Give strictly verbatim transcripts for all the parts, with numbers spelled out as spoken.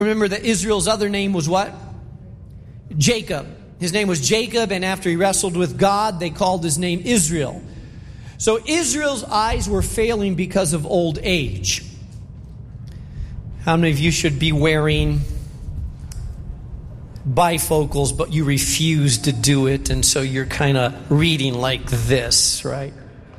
Remember that Israel's other name was what? Jacob. His name was Jacob, and after he wrestled with God, they called his name Israel. So Israel's eyes were failing because of old age. How many of you should be wearing bifocals, but you refuse to do it, and so you're kind of reading like this, right?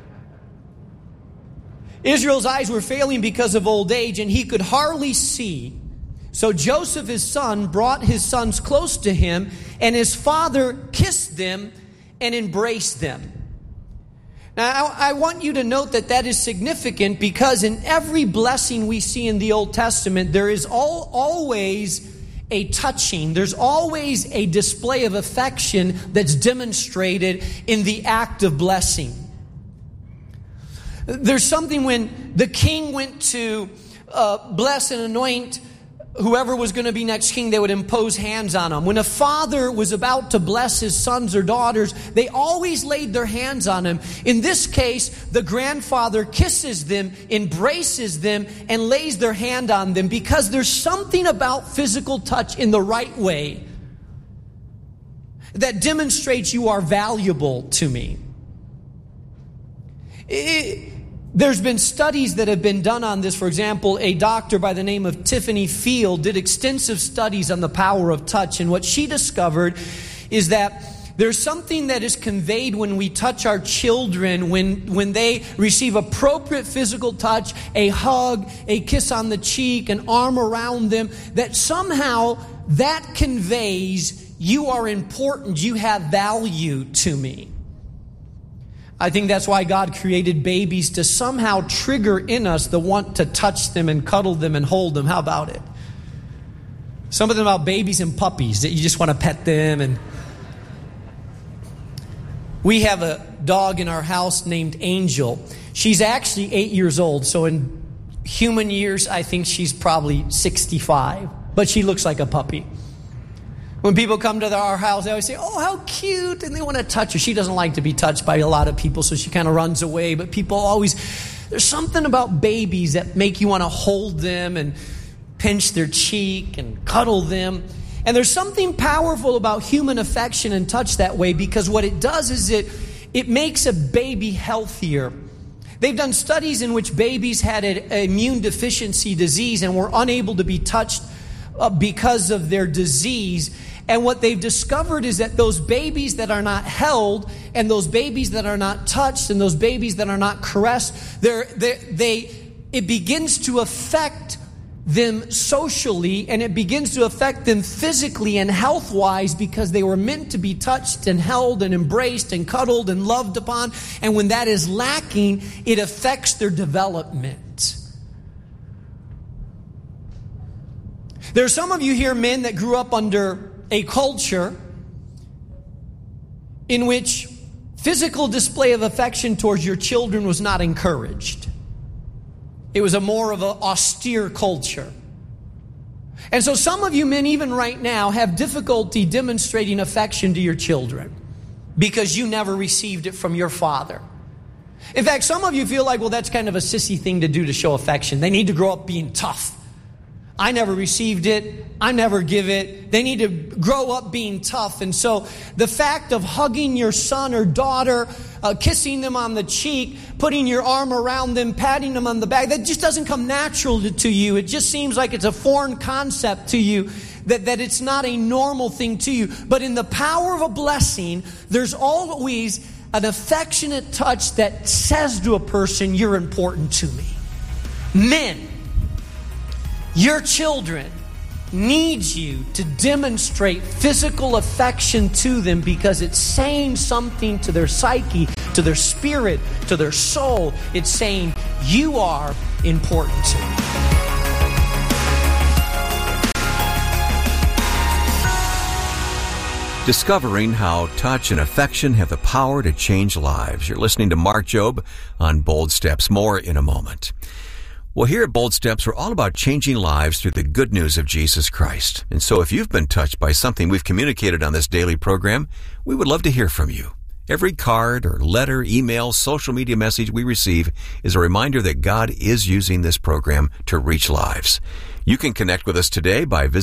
Israel's eyes were failing because of old age, and he could hardly see. So Joseph, his son, brought his sons close to him, and his father kissed them and embraced them. Now, I, I want you to note that that is significant because in every blessing we see in the Old Testament, there is all, always a touching. There's always a display of affection that's demonstrated in the act of blessing. There's something when the king went to uh, bless and anoint whoever was going to be next king, they would impose hands on them. When a father was about to bless his sons or daughters, they always laid their hands on them. In this case, the grandfather kisses them, embraces them, and lays their hand on them because there's something about physical touch in the right way that demonstrates you are valuable to me. It, There's been studies that have been done on this. For example, a doctor by the name of Tiffany Field did extensive studies on the power of touch. And what she discovered is that there's something that is conveyed when we touch our children, when, when they receive appropriate physical touch, a hug, a kiss on the cheek, an arm around them, that somehow that conveys you are important, you have value to me. I think that's why God created babies, to somehow trigger in us the want to touch them and cuddle them and hold them. How about it? Something about babies and puppies that you just want to pet them. And we have a dog in our house named Angel. She's actually eight years old. So in human years, I think she's probably sixty-five. But she looks like a puppy. When people come to our house, they always say, oh, how cute, and they want to touch her. She doesn't like to be touched by a lot of people, so she kind of runs away. But people always, there's something about babies that make you want to hold them and pinch their cheek and cuddle them. And there's something powerful about human affection and touch that way, because what it does is it, it makes a baby healthier. They've done studies in which babies had an immune deficiency disease and were unable to be touched because of their disease. And what they've discovered is that those babies that are not held, and those babies that are not touched, and those babies that are not caressed, they're, they're, they it begins to affect them socially, and it begins to affect them physically and health-wise, because they were meant to be touched and held and embraced and cuddled and loved upon. And when that is lacking, it affects their development. There are some of you here, men, that grew up under a culture in which physical display of affection towards your children was not encouraged. It was a more of an austere culture. And so some of you men, even right now, have difficulty demonstrating affection to your children because you never received it from your father. In fact, some of you feel like, well, that's kind of a sissy thing to do to show affection. They need to grow up being tough. I never received it. I never give it. They need to grow up being tough. And so the fact of hugging your son or daughter, uh, kissing them on the cheek, putting your arm around them, patting them on the back, that just doesn't come natural to, to you. It just seems like it's a foreign concept to you, that, that it's not a normal thing to you. But in the power of a blessing, there's always an affectionate touch that says to a person, you're important to me. Men, your children need you to demonstrate physical affection to them, because it's saying something to their psyche, to their spirit, to their soul. It's saying, you are important to me. Discovering how touch and affection have the power to change lives. You're listening to Mark Jobe on Bold Steps. More in a moment. Well, here at Bold Steps, we're all about changing lives through the good news of Jesus Christ. And so if you've been touched by something we've communicated on this daily program, we would love to hear from you. Every card or letter, email, social media message we receive is a reminder that God is using this program to reach lives. You can connect with us today by visiting